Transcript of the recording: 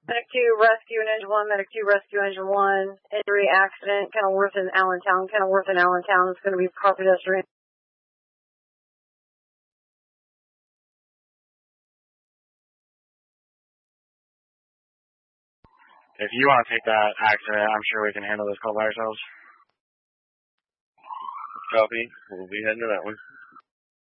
Medic 2, rescue and engine 1, Medic 2, rescue engine 1, injury, accident, Kenilworth in Allentown, Kenilworth in Allentown, it's going to be car pedestrian. If you want to take that accident, I'm sure we can handle this call by ourselves. Copy. We'll be heading to that one.